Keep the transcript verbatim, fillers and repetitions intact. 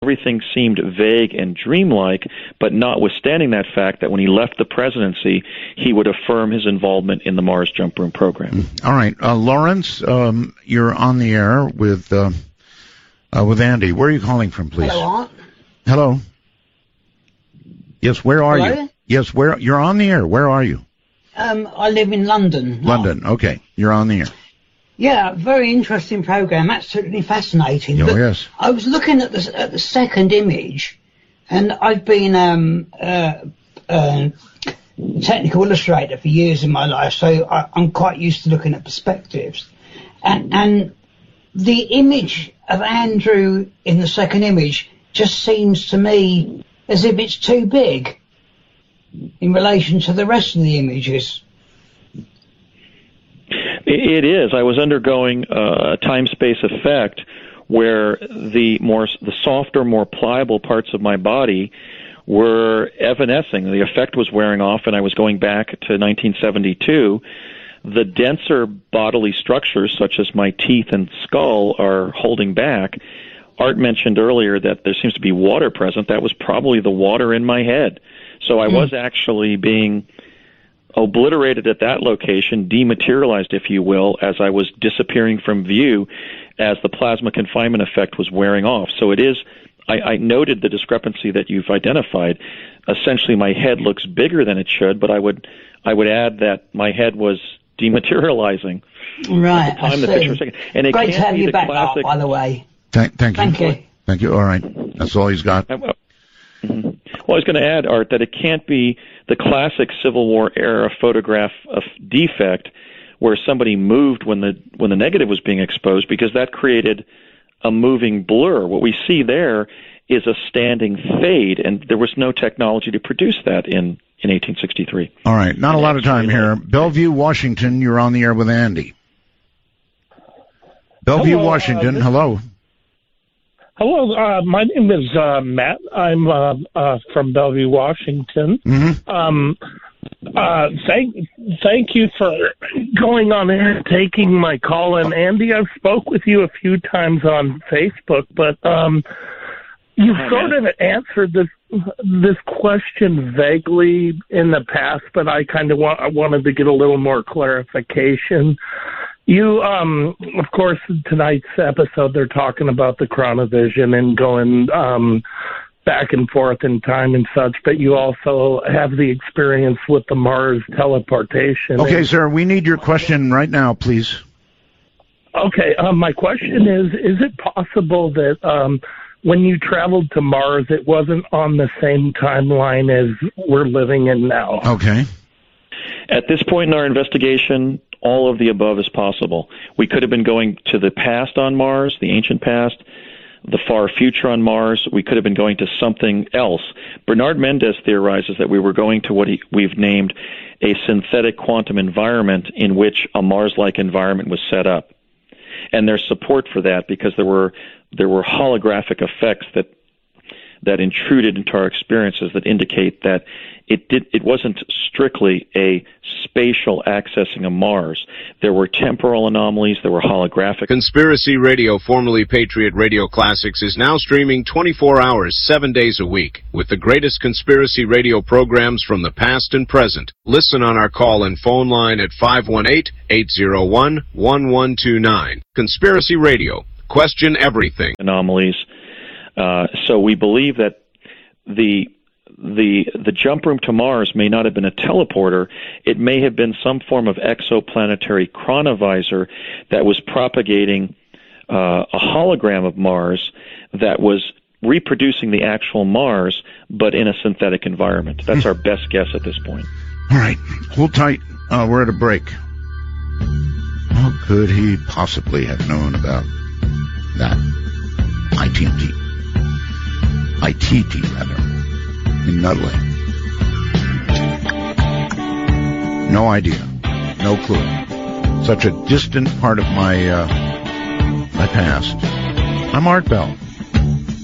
Everything seemed vague and dreamlike, but notwithstanding that fact that when he left the presidency, he would affirm his involvement in the Mars jump room program. All right. Uh, Lawrence, um, you're on the air with uh, uh, with Andy. Where are you calling from, please? Hello, Art. Hello. Yes, where are Hello? you? Yes, where you're on the air. Where are you? Um, I live in London. London. Oh. Okay, you're on the air. Yeah, very interesting program. Absolutely fascinating. Oh, but yes. I was looking at the at the second image, and I've been um uh, uh technical illustrator for years in my life, so I, I'm quite used to looking at perspectives, and and the image of Andrew in the second image just seems to me as if it's too big in relation to the rest of the images. It is. I was undergoing a time-space effect where the more, the softer, more pliable parts of my body were evanescing. The effect was wearing off, and I was going back to nineteen seventy-two. The denser bodily structures, such as my teeth and skull, are holding back. Art mentioned earlier that there seems to be water present. That was probably the water in my head. So I mm. was actually being obliterated at that location, dematerialized, if you will, as I was disappearing from view as the plasma confinement effect was wearing off. So it is, I, I noted the discrepancy that you've identified. Essentially, my head looks bigger than it should, but I would I would add that my head was dematerializing. Right, at the time I the see. picture was taken. And it Great can't to have be you the back, classic... Art, by the way. Thank, thank you. Thank you. Thank you. All right. That's all he's got. Mm-hmm. Well, I was going to add, Art, that it can't be the classic Civil War era photograph of defect where somebody moved when the when the negative was being exposed, because that created a moving blur. What we see there is a standing fade, and there was no technology to produce that in, in eighteen sixty-three. All right. Not a lot of time here. Bellevue, Washington, you're on the air with Andy. Bellevue, Hello, Washington, uh, hello. Hello, uh, my name is uh, Matt. I'm uh, uh, from Bellevue, Washington. Mm-hmm. Um, uh, thank, thank you for going on air and taking my call. And Andy, I've spoke with you a few times on Facebook, but um, you've Hi, sort man. of answered this this question vaguely in the past, but I kind of wa- I wanted to get a little more clarification. You, um, of course, in tonight's episode, they're talking about the chronovision and going um, back and forth in time and such, but you also have the experience with the Mars teleportation. Okay, and, sir, we need your question right now, please. Okay, um, my question is, is it possible that um, when you traveled to Mars, it wasn't on the same timeline as we're living in now? Okay. At this point in our investigation, all of the above is possible. We could have been going to the past on Mars, the ancient past, the far future on Mars. We could have been going to something else. Bernard Mendez theorizes that we were going to what he, we've named a synthetic quantum environment in which a Mars-like environment was set up. And there's support for that because there were there were holographic effects that that intruded into our experiences that indicate that it did it wasn't strictly a spatial accessing of Mars. There were temporal anomalies, there were holographic. Conspiracy Radio, formerly Patriot Radio Classics, is now streaming twenty-four hours, seven days a week, with the greatest conspiracy radio programs from the past and present. Listen on our call and phone line at five one eight, eight zero one, one one two nine. Conspiracy Radio. Question everything. Anomalies. Uh, so we believe that the the the jump room to Mars may not have been a teleporter. It may have been some form of exoplanetary chronovisor that was propagating uh, a hologram of Mars that was reproducing the actual Mars, but in a synthetic environment. That's our best guess at this point. All right. Hold tight. Uh, we're at a break. How could he possibly have known about that? I T T. I T T, rather, in Nutley. No idea. No clue. Such a distant part of my, uh, my past. I'm Art Bell.